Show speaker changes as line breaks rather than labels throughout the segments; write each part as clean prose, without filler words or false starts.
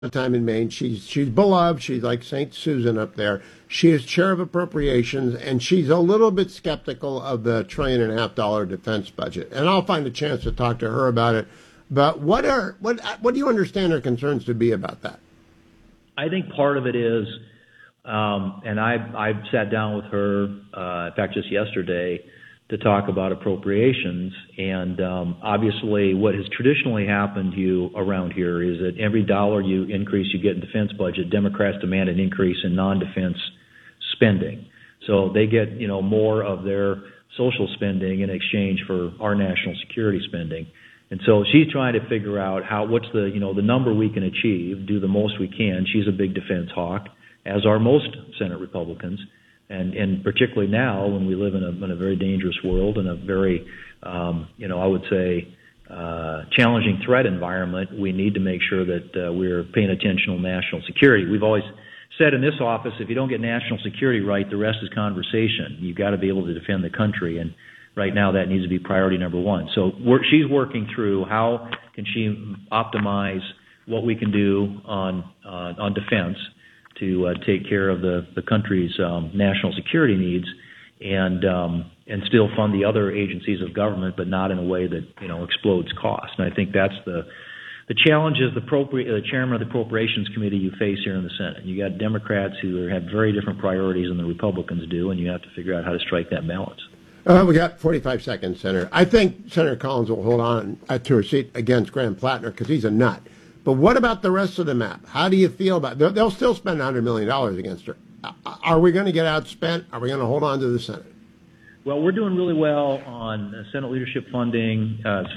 time in Maine. She's beloved. She's like St. Susan up there. She is chair of appropriations, and she's a little bit skeptical of the $1.5 trillion defense budget. And I'll find a chance to talk to her about it. But what do you understand her concerns to be about that?
I think part of it is, and I've sat down with her, in fact, just yesterday, to talk about appropriations. And obviously what has traditionally happened around here is that every dollar you increase you get in defense budget, Democrats demand an increase in non-defense spending. So they get, more of their social spending in exchange for our national security spending. And so she's trying to figure out what's the number we can achieve, do the most we can. She's a big defense hawk, as are most Senate Republicans. And particularly now, when we live in a very dangerous world and a very, I would say, challenging threat environment, we need to make sure that we're paying attention to national security. We've always said in this office, if you don't get national security right, the rest is conversation. You've got to be able to defend the country, and right now that needs to be priority number one. So she's working through how can she optimize what we can do on defense to take care of the country's national security needs, and still fund the other agencies of government, but not in a way that explodes cost. And I think that's the challenge is the chairman of the Appropriations Committee you face here in the Senate. You got Democrats who have very different priorities than the Republicans do, and you have to figure out how to strike that balance.
We got 45 seconds, Senator. I think Senator Collins will hold on to her seat against Graham Plattner because he's a nut. But what about the rest of the map? How do you feel about it? They'll still spend $100 million against her. Are we going to get outspent? Are we going to hold on to the Senate?
Well, we're doing really well on Senate leadership funding,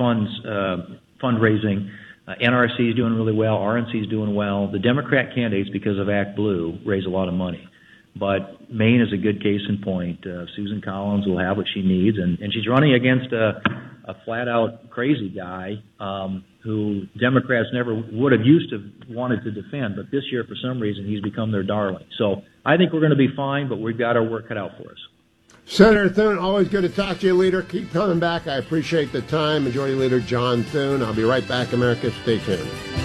fundraising. NRC is doing really well. RNC is doing well. The Democrat candidates, because of Act Blue, raise a lot of money. But Maine is a good case in point. Susan Collins will have what she needs, and she's running against a flat-out crazy guy who Democrats never would have used to wanted to defend, but this year, for some reason, he's become their darling. So I think we're going to be fine, but we've got our work cut out for us.
Senator Thune, always good to talk to you, Leader. Keep coming back. I appreciate the time. Majority Leader John Thune. I'll be right back, America. Stay tuned.